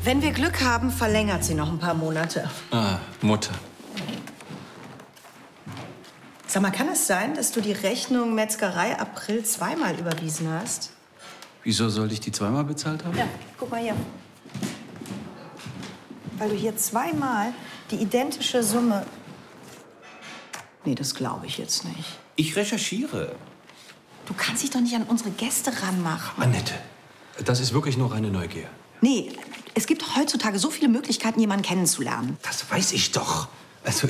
Wenn wir Glück haben, verlängert sie noch ein paar Monate. Ah, Mutter. Sag mal, kann es sein, dass du die Rechnung Metzgerei April zweimal überwiesen hast? Wieso sollte ich die zweimal bezahlt haben? Ja, guck mal hier. Weil du hier zweimal die identische Summe... Nee, das glaube ich jetzt nicht. Ich recherchiere. Du kannst dich doch nicht an unsere Gäste ranmachen. Annette, das ist wirklich nur reine Neugier. Nee, es gibt heutzutage so viele Möglichkeiten, jemanden kennenzulernen. Das weiß ich doch. Also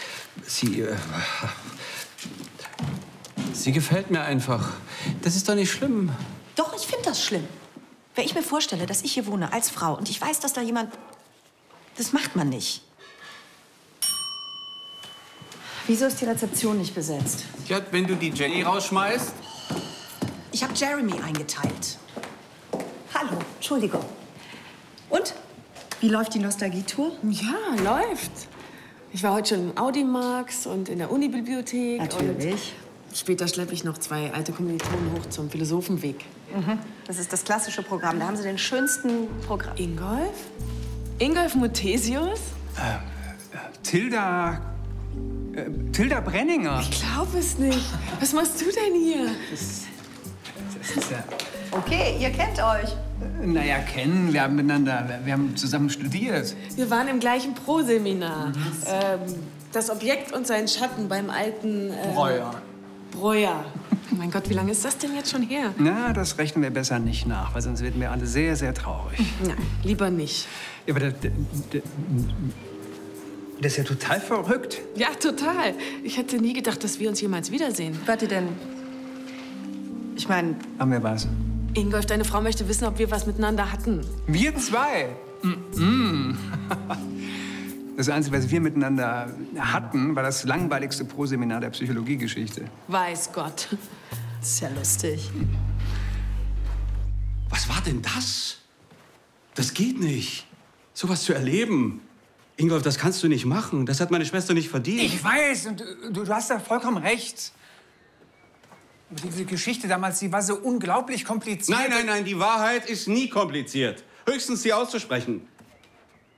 Sie gefällt mir einfach. Das ist doch nicht schlimm. Doch, ich finde das schlimm. Wenn ich mir vorstelle, dass ich hier wohne als Frau und ich weiß, dass da jemand... Das macht man nicht. Wieso ist die Rezeption nicht besetzt? Ja, wenn du die Jenny rausschmeißt. Ich habe Jeremy eingeteilt. Hallo, Entschuldigung. Und? Wie läuft die Nostalgietour? Ja, läuft. Ich war heute schon im Audimax und in der Unibibliothek. Natürlich. Und später schleppe ich noch 2 alte Kommilitonen hoch zum Philosophenweg. Mhm. Das ist das klassische Programm. Da haben Sie den schönsten Programm. Ingolf? Ingolf Muthesius? Tilda Brenninger. Ich glaube es nicht. Was machst du denn hier? Das ist ja... Okay, ihr kennt euch. Naja, kennen. Wir haben zusammen studiert. Wir waren im gleichen Pro-Seminar. Das Objekt und sein Schatten beim alten... Breuer. Oh mein Gott, wie lange ist das denn jetzt schon her? Na, das rechnen wir besser nicht nach, weil sonst werden wir alle sehr, sehr traurig. Nein, lieber nicht. Ja, aber das ist ja total verrückt. Ja, total. Ich hätte nie gedacht, dass wir uns jemals wiedersehen. Warte denn. Ich meine... Haben wir was? Ingolf, deine Frau möchte wissen, ob wir was miteinander hatten. Wir zwei? Das Einzige, was wir miteinander hatten, war das langweiligste Proseminar der Psychologiegeschichte. Weiß Gott. Das ist ja lustig. Was war denn das? Das geht nicht. Sowas zu erleben. Ingolf, das kannst du nicht machen. Das hat meine Schwester nicht verdient. Ich weiß, und du hast da vollkommen recht. Aber diese Geschichte damals, die war so unglaublich kompliziert. Nein, die Wahrheit ist nie kompliziert. Höchstens sie auszusprechen.